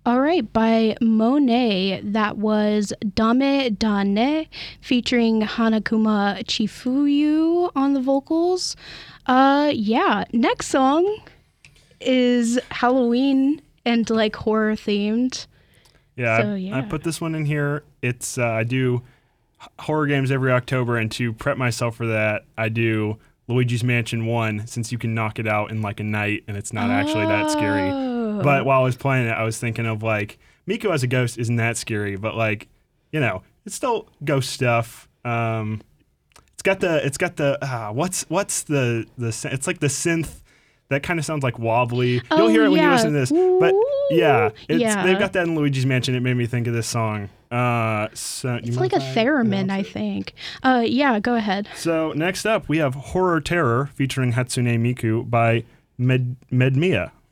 All right, by Monet, that was Dame Dane featuring Hanakuma Chifuyu on the vocals. Yeah, next song is Halloween and like horror themed. Yeah, So I yeah. put this one in here. It's I do horror games every October, and to prep myself for that, I do Luigi's Mansion 1, since you can knock it out in like a night and it's not actually that scary. But Oh. while I was playing it, I was thinking of like Miko as a ghost isn't that scary, but like, it's still ghost stuff. It's got the what's it's like the synth that kind of sounds like wobbly. You'll Oh hear it when you listen yeah. to this, but Ooh. yeah, they've Yeah. got that in Luigi's Mansion. It made me think of this song. So you It's mind like a if I theremin, announce I it? think. Yeah, go ahead. So next up, we have Horror Terror featuring Hatsune Miku by Medmia.